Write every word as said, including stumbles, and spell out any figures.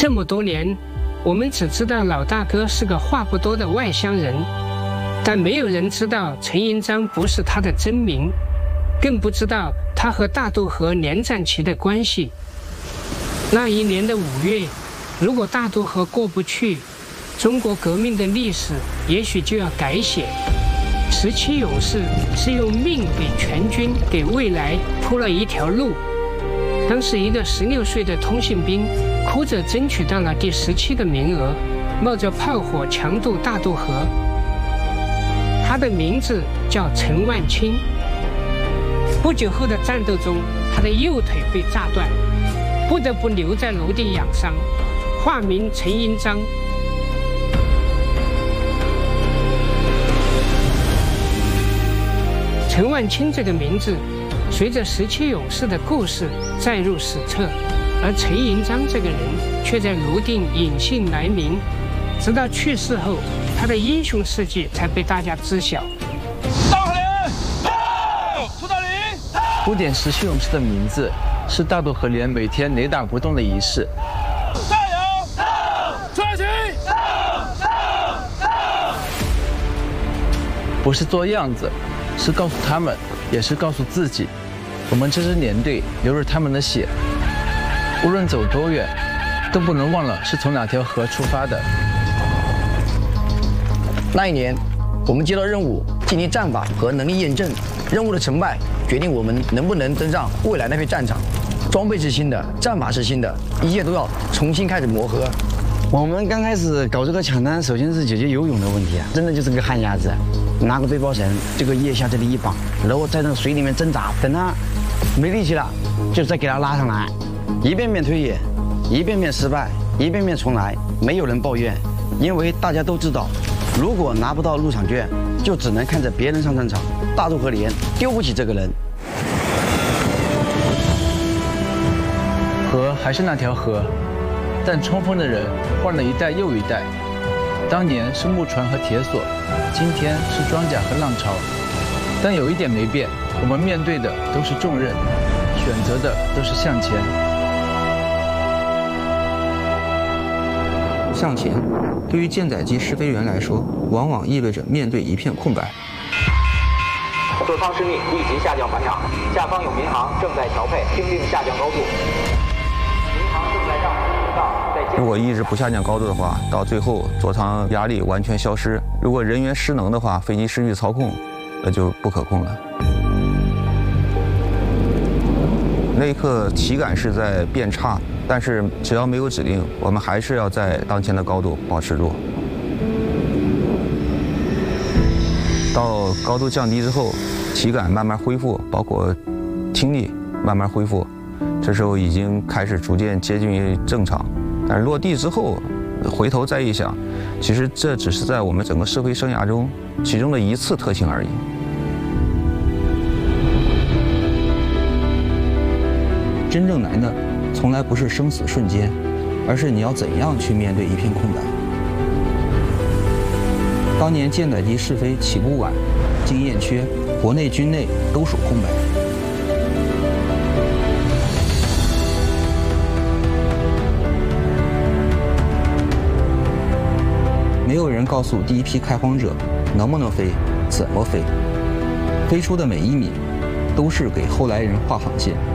这么多年，我们只知道老大哥是个话不多的外乡人，但没有人知道陈银章不是他的真名，更不知道他和大渡河连战旗的关系。那一年的五月，如果大渡河过不去，中国革命的历史也许就要改写。十七勇士是用命给全军、给未来铺了一条路。当时一个十六岁的通信兵哭着争取到了第十七个名额，冒着炮火强渡大渡河。他的名字叫陈万清。不久后的战斗中，他的右腿被炸断，不得不留在楼顶养伤，化名陈银章。陈万清这个名字随着十七勇士的故事载入史册，而陈银章这个人却在泸定隐姓埋名，直到去世后，他的英雄事迹才被大家知晓。 大河连，出大林。 古典十七勇士的名字是大渡河连每天雷打不动的仪式。 加油！出起！ 不是做样子，是告诉他们，也是告诉自己，我们这支连队流着他们的血，无论走多远，都不能忘了是从哪条河出发的。 那一年，我们接到任务进行战法和能力验证，任务的成败决定我们能不能登上未来那片战场。装备是新的，战法是新的，一切都要重新开始磨合。 我们刚开始搞这个抢单，首先是解决游泳的问题啊，真的就是个旱鸭子。拿个背包绳，这个腋下这里一绑，然后在那个水里面挣扎，等他没力气了，就再给他拉上来，一遍遍推演，一遍遍失败，一遍遍重来，没有人抱怨，因为大家都知道，如果拿不到入场券，就只能看着别人上战场，大渡河连丢不起这个人。 河还是那条河，但冲锋的人换了一代又一代。当年是木船和铁索，今天是装甲和浪潮。但有一点没变，我们面对的都是重任，选择的都是向前。 向前，对于舰载机试飞员来说，往往意味着面对一片空白。 左舱失命，立即下降返场。下方有民航正在调配，听令下降高度。民航正在让通道。 如果一直不下降高度的话，到最后座舱压力完全消失。如果人员失能的话，飞机失去操控，那就不可控了。那一刻体感是在变差，但是只要没有指令，我们还是要在当前的高度保持住。到高度降低之后，体感慢慢恢复，包括听力慢慢恢复，这时候已经开始逐渐接近于正常。但是落地之后，回头再一想，其实这只是在我们整个试飞生涯中其中的一次特性而已。真正难的，从来不是生死瞬间，而是你要怎样去面对一片空白。当年舰载机试飞起步晚，经验缺，国内军内都属空白。没有人告诉第一批开荒者能不能飞，怎么飞，飞出的每一米都是给后来人画航线。